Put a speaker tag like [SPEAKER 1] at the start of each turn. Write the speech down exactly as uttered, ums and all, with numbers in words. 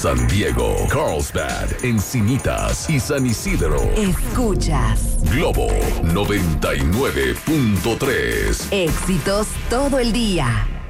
[SPEAKER 1] San Diego, Carlsbad, Encinitas y San Isidro.
[SPEAKER 2] Escuchas
[SPEAKER 1] Globo noventa y nueve punto tres.
[SPEAKER 2] Éxitos todo el día.